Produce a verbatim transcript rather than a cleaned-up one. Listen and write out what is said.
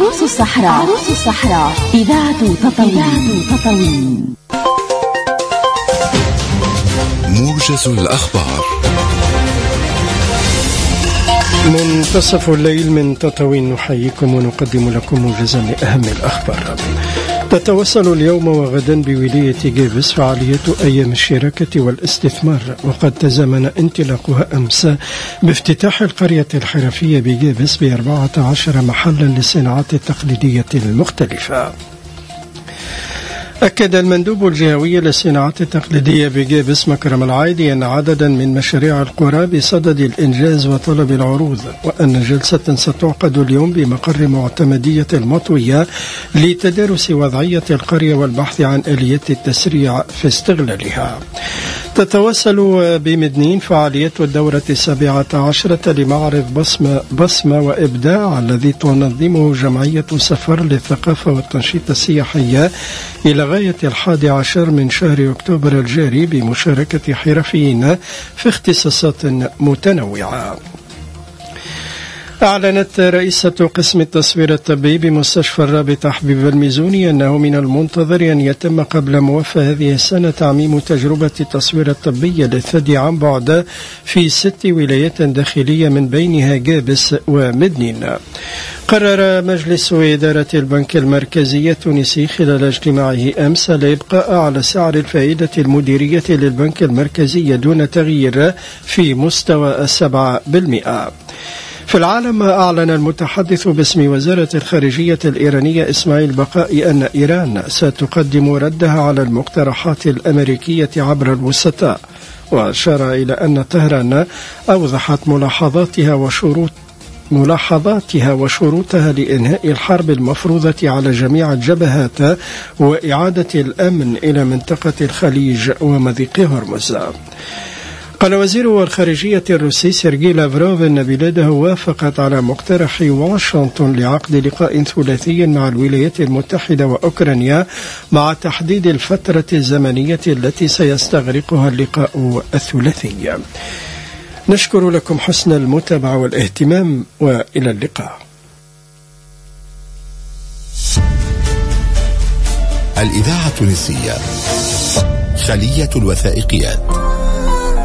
عروس الصحراء. عروس الصحراء إذاعة تطاوين. تطاوين موجز الأخبار. منتصف الليل من تطاوين نحييكم ونقدم لكم موجزا لأهم الأخبار. تتواصل اليوم وغدا بولاية جيبس فعالية أيام الشراكة والاستثمار، وقد تزامن انطلاقها أمس بافتتاح القرية الحرفية بجيبس بأربعة عشر محلا للصناعات التقليدية المختلفة. أكد المندوب الجهوي للصناعات التقليدية بجيبس مكرم العايدي أن عددا من مشاريع القرى بصدد الإنجاز وطلب العروض، وأن جلسة ستعقد اليوم بمقر معتمدية المطوية لتدارس وضعية القرية والبحث عن آلية التسريع في استغلالها. تتواصل بمدنين فعالية الدورة السابعة عشرة لمعرض بصمة, بصمة وإبداع الذي تنظمه جمعية سفر للثقافة والتنشيط السياحية إلى غاية الحادي عشر من شهر أكتوبر الجاري بمشاركة حرفيين في اختصاصات متنوعة. أعلنت رئيسة قسم التصوير الطبي بمستشفى الرابطة حبيب الميزوني أنه من المنتظر أن يتم قبل موافاة هذه السنة تعميم تجربة التصوير الطبي للثدي عن بعد في ست ولايات داخلية من بينها جابس ومدنين. قرر مجلس إدارة البنك المركزي التونسي خلال اجتماعه أمس الإبقاء على سعر الفائدة المديرية للبنك المركزي دون تغيير في مستوى السبعة بالمئة. في العالم، أعلن المتحدث باسم وزارة الخارجية الإيرانية إسماعيل بقائي أن إيران ستقدم ردها على المقترحات الأمريكية عبر الوسطاء، وأشار إلى أن طهران أوضحت ملاحظاتها وشروط ملاحظاتها وشروطها لإنهاء الحرب المفروضة على جميع الجبهات وإعادة الأمن إلى منطقة الخليج ومضيق هرمز. قال وزير الخارجية الروسي سيرجي لافروف أن بلاده وافقت على مقترح واشنطن لعقد لقاء ثلاثي مع الولايات المتحدة وأوكرانيا مع تحديد الفترة الزمنية التي سيستغرقها اللقاء الثلاثي. نشكر لكم حسن المتابعة والاهتمام، وإلى اللقاء. الإذاعة التونسية خلية الوثائقيات.